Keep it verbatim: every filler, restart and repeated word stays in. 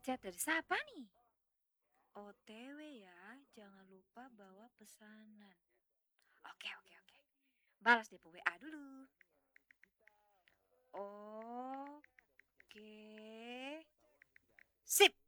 Chat dari siapa nih? O T W ya, jangan lupa bawa pesanan. Oke, oke, oke. Balas deh W A dulu. Oke. Sip.